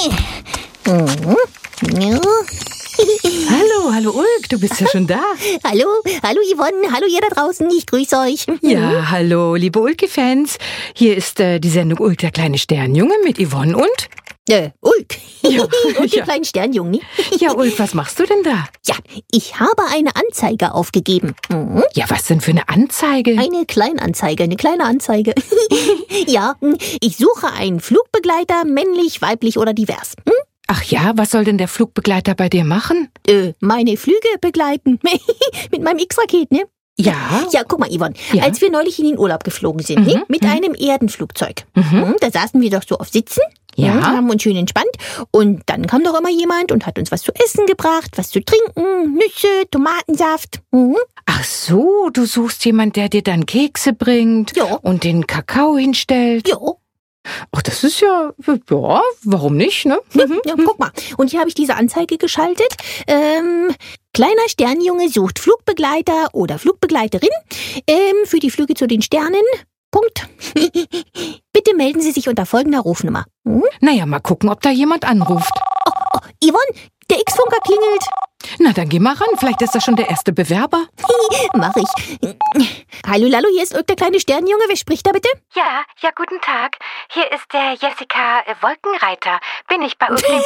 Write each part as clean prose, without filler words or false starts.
Hallo Ulk, du bist ja schon da. Hallo Yvonne, hallo ihr da draußen, ich grüße euch. Ja, hallo, liebe Ulke-Fans. Hier ist die Sendung Ulk, der kleine Sternjunge mit Yvonne und... Ulk. Ja, und die ja. kleinen Sternjungen, ne? Ja, Ulk, was machst du denn da? Ja, ich habe eine Anzeige aufgegeben. Ja, was denn für eine Anzeige? Eine kleine Anzeige. Ja, ich suche einen Flugbegleiter, männlich, weiblich oder divers. Ach ja, was soll denn der Flugbegleiter bei dir machen? Meine Flüge begleiten. Mit meinem X-Raket, ne? Ja? Ja, guck mal, Yvonne, Ja. als wir neulich in den Urlaub geflogen sind, ne? Mit einem Erdenflugzeug. Da saßen wir doch so auf Sitzen. Ja. Haben uns schön entspannt. Und dann kam doch immer jemand und hat uns was zu essen gebracht, was zu trinken, Nüsse, Tomatensaft. Ach so, du suchst jemand, der dir dann Kekse bringt Ja. und den Kakao hinstellt. Jo. Ach, das ist ja, warum nicht, ne? Ja, guck mal. Und hier habe ich diese Anzeige geschaltet. Kleiner Sternjunge sucht Flugbegleiter oder Flugbegleiterin für die Flüge zu den Sternen. Punkt. Bitte melden Sie sich unter folgender Rufnummer. Naja, mal gucken, ob da jemand anruft. Oh, Yvonne, der X-Funker klingelt. Na, dann geh mal ran, vielleicht ist das schon der erste Bewerber. Mach ich. Hallo, hier ist Ulk, der kleine Sternjunge. Wer spricht da bitte? Ja, guten Tag. Hier ist der Jessica Wolkenreiter. Bin ich bei Ulk?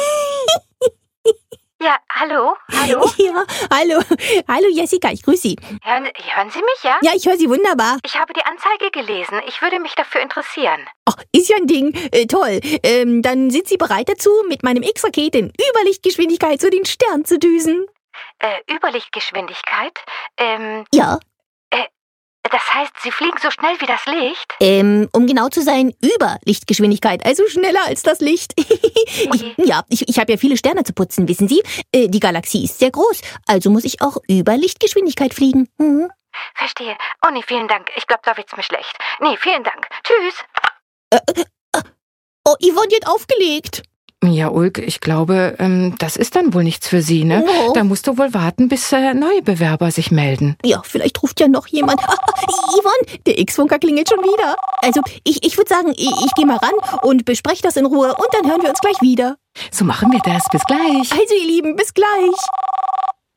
Ja, hallo? Ja, hallo Jessica, ich grüße Sie. Hören Sie mich, ja? Ja, ich höre Sie wunderbar. Ich habe die Anzeige gelesen. Ich würde mich dafür interessieren. Ach, ist ja ein Ding. Toll. Dann sind Sie bereit dazu, mit meinem X-Raket in Überlichtgeschwindigkeit zu den Sternen zu düsen? Überlichtgeschwindigkeit? Ja. Das heißt, Sie fliegen so schnell wie das Licht? Um genau zu sein, Überlichtgeschwindigkeit, also schneller als das Licht. Ich habe ja viele Sterne zu putzen, wissen Sie? Die Galaxie ist sehr groß, also muss ich auch über Lichtgeschwindigkeit fliegen. Verstehe. Oh nee, vielen Dank. Ich glaube, da wird's mir schlecht. Nee, vielen Dank. Tschüss. Oh, Yvonne, die hat aufgelegt. Ja, Ulk, ich glaube, das ist dann wohl nichts für Sie, ne? Oh. Da musst du wohl warten, bis neue Bewerber sich melden. Ja, vielleicht ruft ja noch jemand. Yvonne, der X-Funker klingelt schon wieder. Also, ich würde sagen, ich gehe mal ran und bespreche das in Ruhe und dann hören wir uns gleich wieder. So machen wir das. Bis gleich. Also, ihr Lieben, bis gleich.